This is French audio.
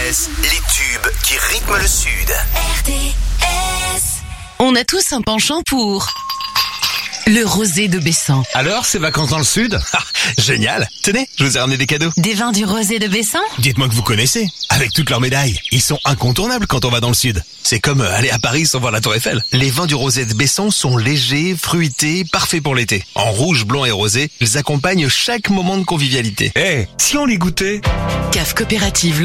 RDS, les tubes qui rythment le Sud. RDS. On a tous un penchant pour le rosé de Bessan. Alors, c'est vacances dans le Sud? Génial! Tenez, je vous ai ramené des cadeaux. Des vins du rosé de Bessan? Dites-moi que vous connaissez. Avec toutes leurs médailles, ils sont incontournables quand on va dans le Sud. C'est comme aller à Paris sans voir la Tour Eiffel. Les vins du rosé de Bessan sont légers, fruités, parfaits pour l'été. En rouge, blanc et rosé, ils accompagnent chaque moment de convivialité. Si on les goûtait? Cave coopérative